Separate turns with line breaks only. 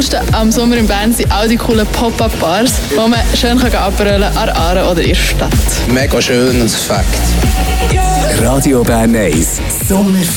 Coolste am Sommer in Bern sind all die coolen Pop-Up-Bars, wo man schön abrollen kann an Aare oder in der Stadt.
Mega schön und Fakt.
Radio Bern 1 Sommer